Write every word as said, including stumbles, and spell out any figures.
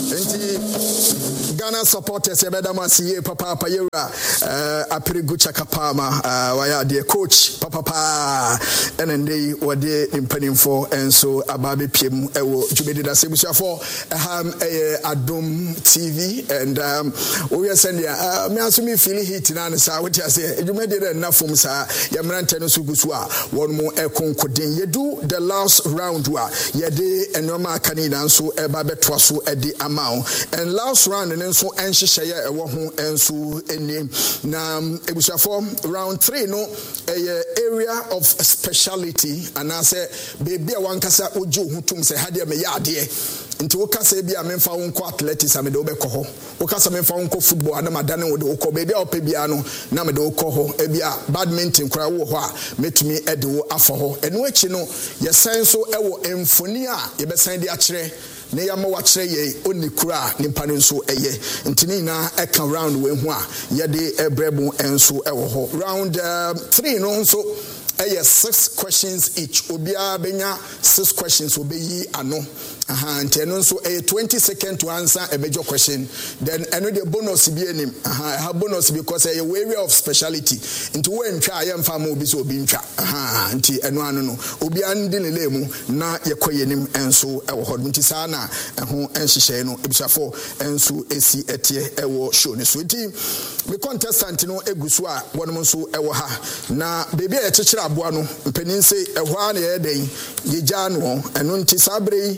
Enti Ghana supporters yebeda masiye papa papa yewra uh, apirigu chakapama uh, waya de coach papa papa enende wode impanimfo enso ababe piem ewo jubedi da sebusuafo eham eh, Adom T V and um we are sending uh, me aso me feel hit na sa what you say jumedi de na fom sa yamrante no sugusu a won mo ekonkodin yedu the last round wa yede enoma kanina nso eba betwa so edi amount and last round nso enhyehyeye ewo ho enso eni na ebusuafo round three no a area of speciality and I say baby wankasa ojo hutum se hade me yade nti wokasa bia memfa wonko athletics amede obekọ ho wokasa memfa wonko football ana madane wo de wokọ baby ope bia no na mede wokọ ho ebia badminton kura wo ho a metumi ede wo afọ ho eno achi no yesan so ewo emfoni a yebesan de akere ne ya ma wa kire ye onikura nimpa no nso eye ntini na eka round we ho a ye de ebrebu enso ewo ho round um, three no nso eye six questions each obia benya six questions obeyi ano aha nteno nso a twenty second to answer a major question then another bonus bi enim aha ha bonus because a area of speciality into when twa ye mfa ma obi so obi ntwa aha nti eno anu no obi ande ne lemu na ye koyenim enso ewo ho nti sa na eho enhyehyɛ no ebisafo enso esi etie ewo show ne so nti me contestant no egusu a wonom nso ewo ha na bebi a ye kyekere aboa no mpenin se eho a na ye den ye gya no eno nti sabre